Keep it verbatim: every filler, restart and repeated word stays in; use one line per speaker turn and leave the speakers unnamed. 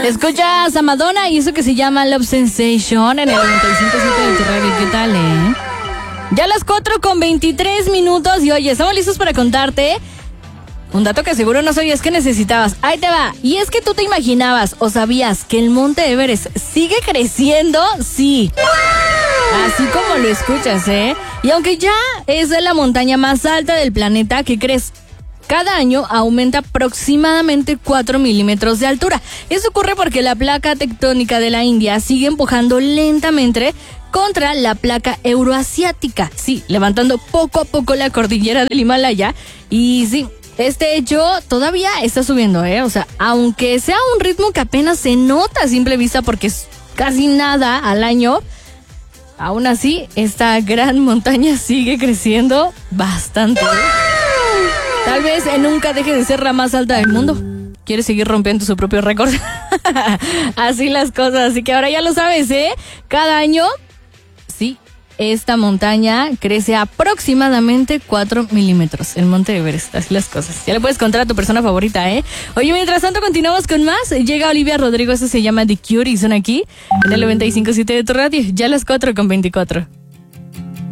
Escuchas a Madonna y eso que se llama Love Sensation en el noventa y cinco punto siete de tu radio. ¿Qué tal, eh? Ya a las cuatro con veintitrés minutos y oye, estamos listos para contarte un dato que seguro no sabías que necesitabas. Ahí te va. Y es que tú te imaginabas o sabías que el Monte Everest sigue creciendo. Sí. Así como lo escuchas, ¿eh? Y aunque ya es la montaña más alta del planeta, ¿qué crees? Cada año aumenta aproximadamente cuatro milímetros de altura. Eso ocurre porque la placa tectónica de la India sigue empujando lentamente contra la placa euroasiática. Sí, levantando poco a poco la cordillera del Himalaya. Y sí, este hecho todavía está subiendo, ¿eh? O sea, aunque sea un ritmo que apenas se nota a simple vista porque es casi nada al año, aún así, esta gran montaña sigue creciendo bastante. Tal vez nunca deje de ser la más alta del mundo. Quiere seguir rompiendo su propio récord. Así las cosas. Así que ahora ya lo sabes, ¿eh? Cada año, sí, esta montaña crece aproximadamente cuatro milímetros. El Monte Everest. Así las cosas. Ya le puedes contar a tu persona favorita, ¿eh? Oye, mientras tanto continuamos con más. Llega Olivia Rodrigo. Eso se llama The Cure y son aquí en el noventa y cinco punto siete de tu radio. Ya a las cuatro con veinticuatro.